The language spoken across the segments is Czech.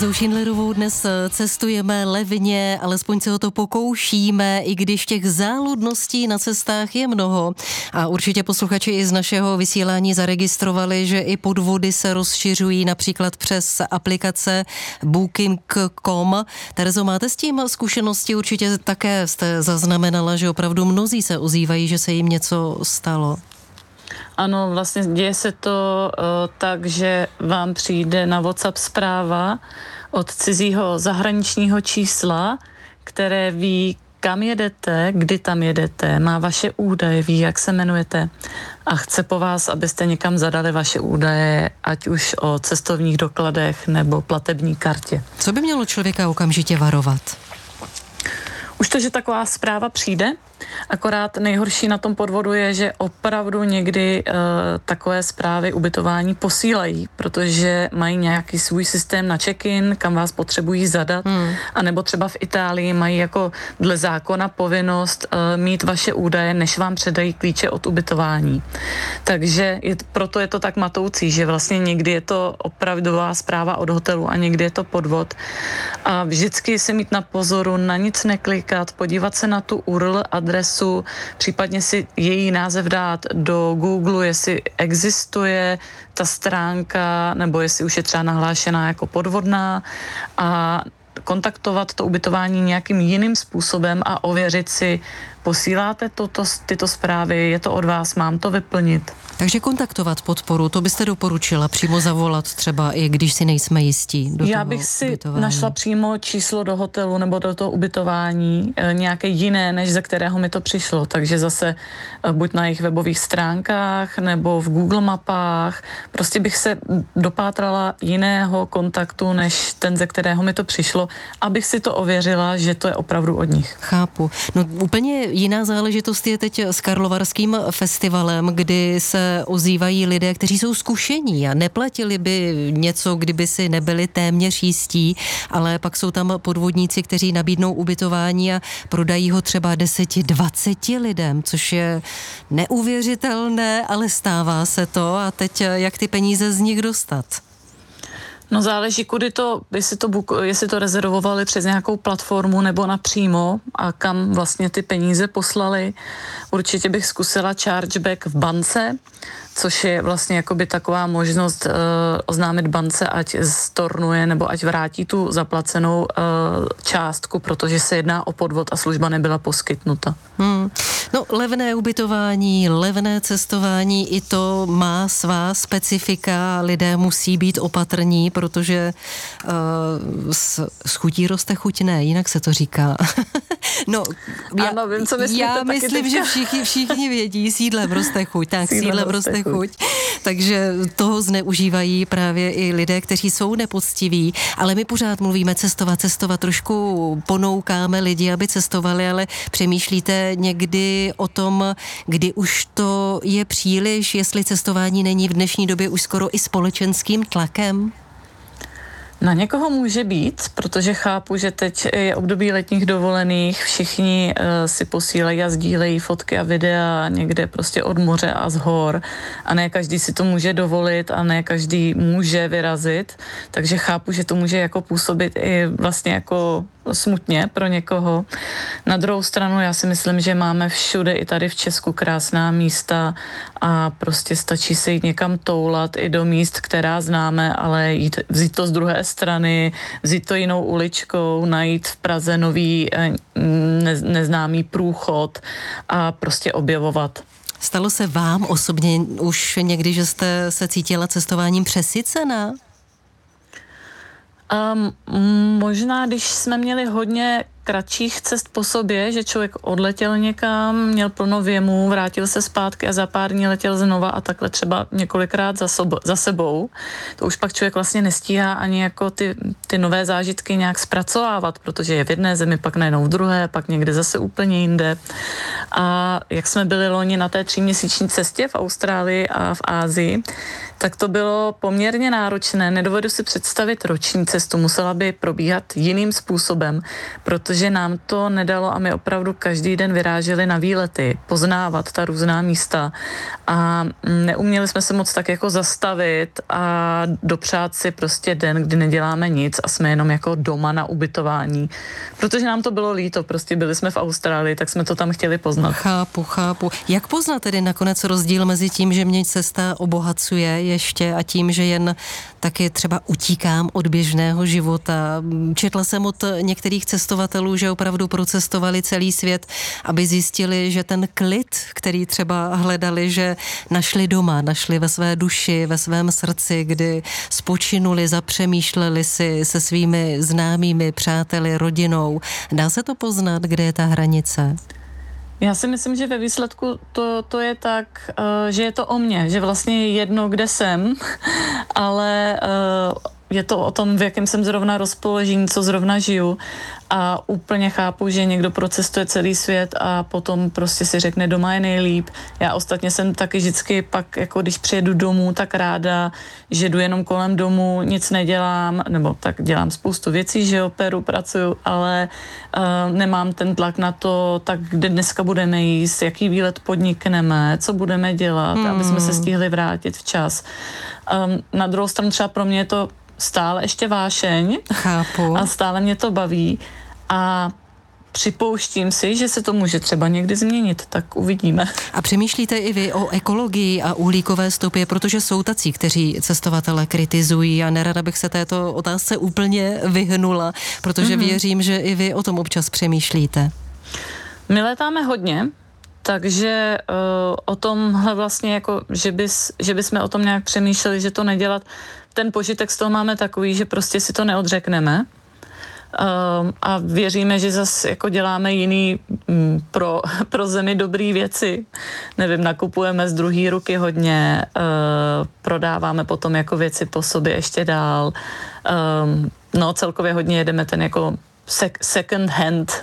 S Schindlerovou dnes cestujeme levně, alespoň se o to pokoušíme, i když těch záludností na cestách je mnoho. A určitě posluchači i z našeho vysílání zaregistrovali, že i podvody se rozšiřují například přes aplikace Booking.com. Terezo, máte s tím zkušenosti? Určitě také jste zaznamenala, že opravdu mnozí se ozývají, že se jim něco stalo. Ano, vlastně děje se to tak, že vám přijde na WhatsApp zpráva od cizího zahraničního čísla, které ví, kam jedete, kdy tam jedete, má vaše údaje, ví, jak se jmenujete a chce po vás, abyste někam zadali vaše údaje, ať už o cestovních dokladech nebo platební kartě. Co by mělo člověka okamžitě varovat? Už to, že taková zpráva přijde, akorát nejhorší na tom podvodu je, že opravdu někdy takové zprávy ubytování posílají, protože mají nějaký svůj systém na check-in, kam vás potřebují zadat, anebo třeba v Itálii mají jako dle zákona povinnost mít vaše údaje, než vám předají klíče od ubytování. Takže proto je to tak matoucí, že vlastně někdy je to opravdová zpráva od hotelu a někdy je to podvod. A vždycky si mít na pozoru, na nic neklikat, podívat se na tu URL, adresu, případně si její název dát do Google, jestli existuje ta stránka, nebo jestli už je třeba nahlášená jako podvodná a kontaktovat to ubytování nějakým jiným způsobem a ověřit si, posíláte tyto zprávy, je to od vás, mám to vyplnit. Takže kontaktovat podporu, to byste doporučila, přímo zavolat třeba, i když si nejsme jistí. Já bych si našla přímo číslo do hotelu nebo do toho ubytování, nějaké jiné, než ze kterého mi to přišlo. Takže zase buď na jejich webových stránkách nebo v Google mapách. Prostě bych se dopátrala jiného kontaktu, než ten, ze kterého mi to přišlo, abych si to ověřila, že to je opravdu od nich. Chápu. No úplně jiná záležitost je teď s Karlovarským festivalem, kdy se ozývají lidé, kteří jsou zkušení a neplatili by něco, kdyby si nebyli téměř jistí, ale pak jsou tam podvodníci, kteří nabídnou ubytování a prodají ho třeba 10-20 lidem, což je neuvěřitelné, ale stává se to a teď jak ty peníze z nich dostat? No záleží, kudy to, jestli to rezervovali přes nějakou platformu nebo napřímo a kam vlastně ty peníze poslali. Určitě bych zkusila chargeback v bance, což je vlastně jakoby taková možnost oznámit bance, ať stornuje nebo ať vrátí tu zaplacenou částku, protože se jedná o podvod a služba nebyla poskytnuta. No, levné ubytování, levné cestování, i to má svá specifika. Lidé musí být opatrní, protože s chutí roste chuť, ne, jinak se to říká. No, ano, vím, co myslíte. Já myslím, že všichni vědí, sídlem roste chuť, tak sídlem roste chuť. Takže toho zneužívají právě i lidé, kteří jsou nepoctiví, ale my pořád mluvíme cestovat, trošku ponoukáme lidi, aby cestovali, ale přemýšlíte někdy o tom, kdy už to je příliš, jestli cestování není v dnešní době už skoro i společenským tlakem? Na někoho může být, protože chápu, že teď je období letních dovolených, všichni si posílají a sdílejí fotky a videa někde prostě od moře a z hor a ne každý si to může dovolit a ne každý může vyrazit, takže chápu, že to může jako působit i vlastně jako smutně pro někoho. Na druhou stranu já si myslím, že máme všude i tady v Česku krásná místa a prostě stačí se jít někam toulat i do míst, která známe, ale vzít to z druhé strany, vzít to jinou uličkou, najít v Praze nový neznámý průchod a prostě objevovat. Stalo se vám osobně už někdy, že jste se cítila cestováním přesycená? Možná, když jsme měli hodně kratších cest po sobě, že člověk odletěl někam, měl plno věmů, vrátil se zpátky a za pár dní letěl znova a takhle třeba několikrát za sebou. To už pak člověk vlastně nestíhá ani jako ty nové zážitky nějak zpracovávat, protože je v jedné zemi, pak najednou v druhé, pak někde zase úplně jinde. A jak jsme byli loni na té 3měsíční cestě v Austrálii a v Asii, Tak to bylo poměrně náročné. Nedovedu si představit roční cestu. Musela by probíhat jiným způsobem, protože nám to nedalo a my opravdu každý den vyráželi na výlety, poznávat ta různá místa a neuměli jsme se moc tak jako zastavit a dopřát si prostě den, kdy neděláme nic a jsme jenom jako doma na ubytování. Protože nám to bylo líto, prostě byli jsme v Austrálii, tak jsme to tam chtěli poznat. Chápu. Jak poznat tedy nakonec rozdíl mezi tím, že mě cesta obohacuje ještě a tím, že jen taky třeba utíkám od běžného života? Četla jsem od některých cestovatelů, že opravdu procestovali celý svět, aby zjistili, že ten klid, který třeba hledali, že našli doma, našli ve své duši, ve svém srdci, kdy spočinuli, zapřemýšleli si se svými známými, přáteli, rodinou. Dá se to poznat, kde je ta hranice? Já si myslím, že ve výsledku to je tak, že je to o mně, že vlastně je jedno, kde jsem, ale je to o tom, v jakém jsem zrovna rozpoložení, co zrovna žiju a úplně chápu, že někdo procestuje celý svět a potom prostě si řekne, doma je nejlíp. Já ostatně jsem taky vždycky pak, jako když přijedu domů, tak ráda, že jdu jenom kolem domu, nic nedělám, nebo tak dělám spoustu věcí, že jo, peru, pracuju, ale nemám ten tlak na to, tak kde dneska budeme jíst, jaký výlet podnikneme, co budeme dělat, aby jsme se stihli vrátit včas. Na druhou stranu třeba pro mě je to stále ještě vášeň. Chápu. A stále mě to baví a připouštím si, že se to může třeba někdy změnit, tak uvidíme. A přemýšlíte i vy o ekologii a uhlíkové stopě, protože jsou tací, kteří cestovatele kritizují a nerada bych se této otázce úplně vyhnula, protože věřím, že i vy o tom občas přemýšlíte. My letáme hodně, takže o tomhle vlastně jako, že bychom o tom nějak přemýšleli, že to nedělat. Ten požitek z toho máme takový, že prostě si to neodřekneme a věříme, že zase jako děláme jiný pro zemi dobrý věci. Nevím, nakupujeme z druhé ruky hodně, prodáváme potom jako věci po sobě ještě dál. Celkově hodně jedeme ten jako second hand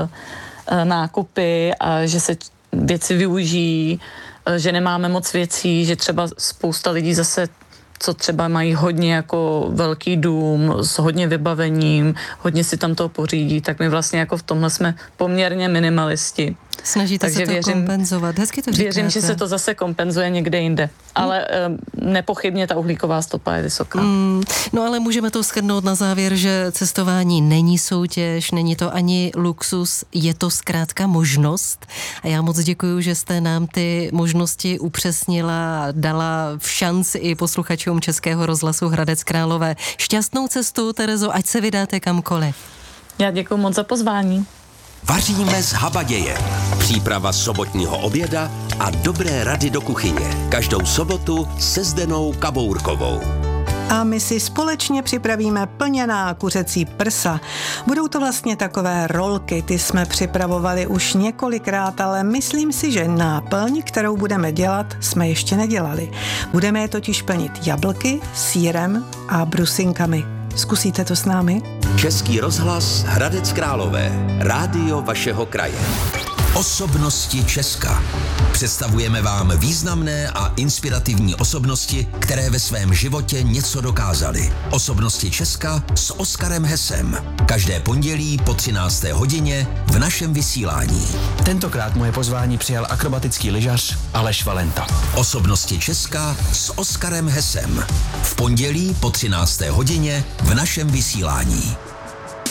nákupy a že se věci využijí, že nemáme moc věcí, že třeba spousta lidí zase, co třeba mají hodně jako velký dům s hodně vybavením, hodně si tam toho pořídí, tak my vlastně jako v tomhle jsme poměrně minimalisti. Snažíte se to kompenzovat. Hezky to říkáte. Věřím, že se to zase kompenzuje někde jinde. Ale nepochybně ta uhlíková stopa je vysoká. No ale můžeme to shrnout na závěr, že cestování není soutěž, není to ani luxus, je to zkrátka možnost. A já moc děkuju, že jste nám ty možnosti upřesnila, dala v šanci i posluchačům Českého rozhlasu Hradec Králové. Šťastnou cestu, Terezo, ať se vydáte kamkoliv. Já děkuju moc za pozvání. Vaříme z habaděje. Příprava sobotního oběda a dobré rady do kuchyně. Každou sobotu se Zdenou Kabourkovou. A my si společně připravíme plněná kuřecí prsa. Budou to vlastně takové rolky, ty jsme připravovali už několikrát, ale myslím si, že náplň, kterou budeme dělat, jsme ještě nedělali. Budeme je totiž plnit jablky, sýrem a brusinkami. Zkusíte to s námi? Český rozhlas Hradec Králové. Rádio vašeho kraje. Osobnosti Česka. Představujeme vám významné a inspirativní osobnosti, které ve svém životě něco dokázaly. Osobnosti Česka s Oskarem Hesem. Každé pondělí po 13. hodině v našem vysílání. Tentokrát moje pozvání přijal akrobatický lyžař Aleš Valenta. Osobnosti Česka s Oskarem Hesem. V pondělí po 13. hodině v našem vysílání.